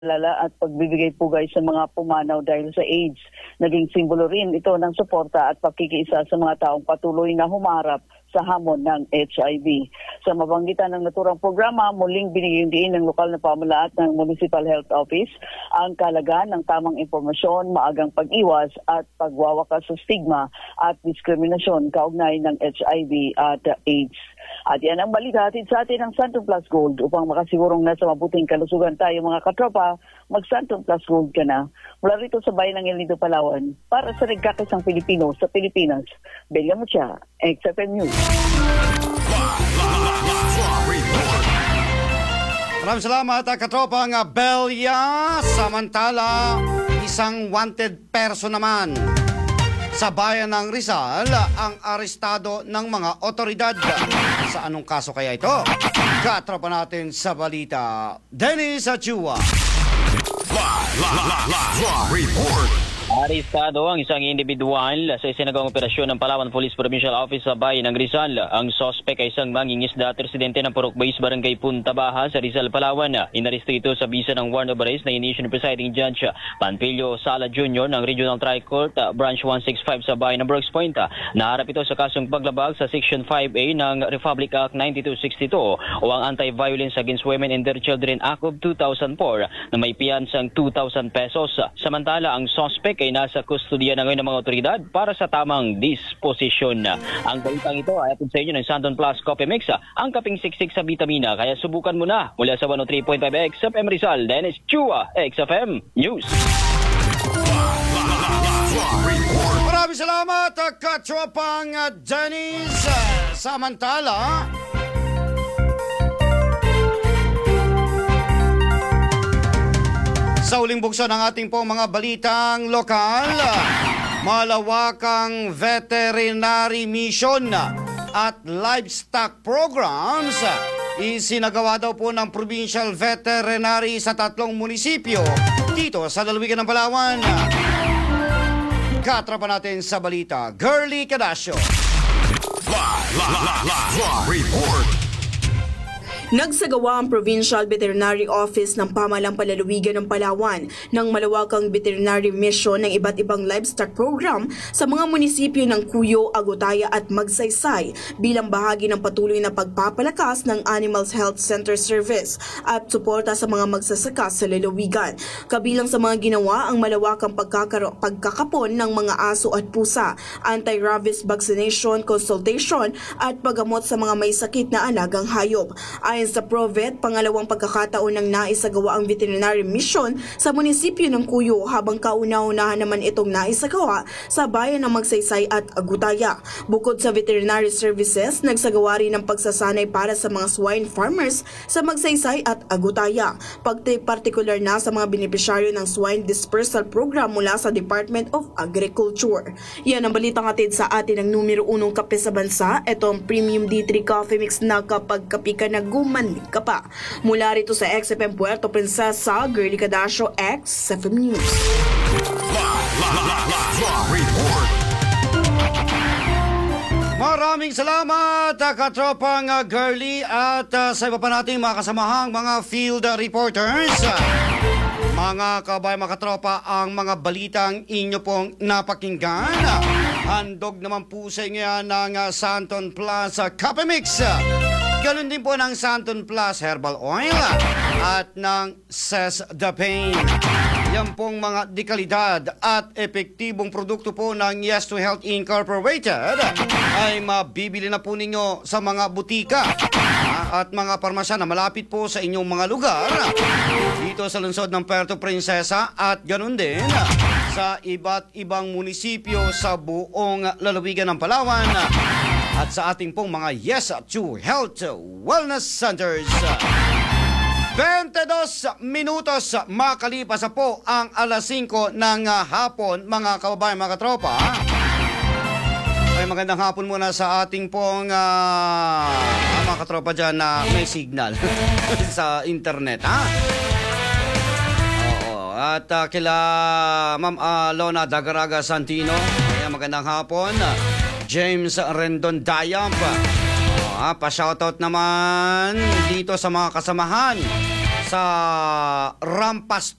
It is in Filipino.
lala at pagbibigay pugay sa mga pumanaw dahil sa AIDS. Naging simbolo rin ito ng suporta at pakikiisa sa mga taong patuloy na humarap sa hamon ng HIV. Sa mabanggitan ng naturang programa, muling binigyang diin ng lokal na pamahalaan ng Municipal Health Office ang kahalagahan ng tamang impormasyon, maagang pag-iwas at pagwawakas sa stigma at diskriminasyon kaugnay ng HIV at AIDS. At yan ang balita hatid sa atin ng Santon Plus Gold. Upang makasigurong nasa mabuting kalusugan tayo mga katropa, mag-Santon Plus Gold ka na. Mula rito sa bayan ng El Nido, Palawan, para sa nagkakisang Pilipino sa Pilipinas, Belia Mucha, XFM News. Maraming salamat katropang Belia. Samantala, isang wanted person naman sa bayan ng Rizal ang arestado ng mga otoridad. Sa anong kaso kaya ito? Katropa natin sa balita, Dennis Achua. Report. Arestado ang isang individual sa isinagawang operasyon ng Palawan Police Provincial Office sa bayan ng Rizal. Ang sospek ay isang mangingisda at residente ng Purok Base, Barangay Punta Baja sa Rizal, Palawan. Inaresto ito sa bisa ng warrant of arrest na inisyu ng Presiding Judge Panpilio Sala Jr. ng Regional Tri-Court Branch 165 sa bayan ng Brooks Point. Naharap ito sa kasong paglabag sa Section 5A ng Republic Act 9262 o ang Anti-Violence Against Women and Their Children Act of 2004 na may piyansang 2,000 pesos. Samantala, ang sospek ay nasa kustodiya na ngayon ng mga otoridad para sa tamang disposisyon. Ang balitang ito ay atid sa inyo ng Santon Plus Coffee Mix, ang kaping siksik sa vitamina. Kaya subukan mo na mula sa 103.5 XFM Rizal. Dennis Chua, XFM News. Maraming salamat katropang Dennis. Samantala, sa uling bukso ng ating pong mga balitang lokal, malawakang veterinary mission at livestock programs isinagawa daw po ng Provincial Veterinary sa 3 munisipyo dito sa lalawigan ng Palawan. Katropa natin sa balita, Girly Cadasio. Report. Nagsagawa ang Provincial Veterinary Office ng Pamahalang Palalawigan ng Palawan ng malawakang veterinary mission ng iba't ibang livestock program sa mga munisipyo ng Cuyo, Agutaya at Magsaysay bilang bahagi ng patuloy na pagpapalakas ng Animal Health Center Service at suporta sa mga magsasaka sa lalawigan. Kabilang sa mga ginawa ang malawakang pagkakapon ng mga aso at pusa, anti-rabies vaccination, consultation at paggamot sa mga may sakit na alagang hayop. Ayon sa Provet, pangalawang pagkakataon ng naisagawa ang veterinary mission sa munisipyo ng Cuyo habang kauna-unahan naman itong naisagawa sa bayan ng Magsaysay at Agutaya. Bukod sa veterinary services, nagsagawa rin ng pagsasanay para sa mga swine farmers sa Magsaysay at Agutaya. Partikular na sa mga benepisyaryo ng swine dispersal program mula sa Department of Agriculture. Yan ang balitang hatid sa atin ng numero 1 kape sa bansa. Ito ang Premium D3 Coffee Mix na kapag kape ka na gumanig ka pa. Mula rito sa XFM Puerto Princesa, Girly Cadasio, XFM News. Report. Maraming salamat katropang Girly at sa iba pa nating mga kasamahang mga field reporters. Mga kabay, mga katropa, ang mga balitang inyo pong napakinggan. Handog naman po sa inyo yan ng Santon Plus Coffee Mix. Ganun din po ng Santon Plus Herbal Oil at ng Cess the Pain. Yan pong mga dekalidad at epektibong produkto po ng Yes to Health Incorporated ay mabibili na po ninyo sa mga butika at mga parmasya na malapit po sa inyong mga lugar dito sa lungsod ng Puerto Princesa at ganun din sa iba't ibang munisipyo sa buong lalawigan ng Palawan at sa ating pong mga Yes to Health Wellness Centers. 22 minutos makalipas po ang alas 5 ng hapon, mga kababayan, mga katropa. Ay, magandang hapon muna sa ating pong mga katropa dyan na may signal sa internet, ha? Oo, at kila Ma'am Lona Dagaraga Santino, ay, magandang hapon. James Rendon Dayamp, pa-shoutout naman dito sa mga kasamahan sa Rampasto